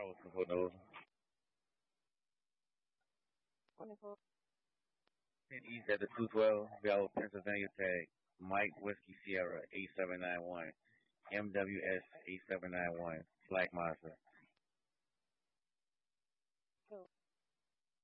Charleston for those. 24. And East at the 212, Bell, Pennsylvania tag, Mike Whiskey Sierra 8791, MWS 8791, Black Monster. Cool.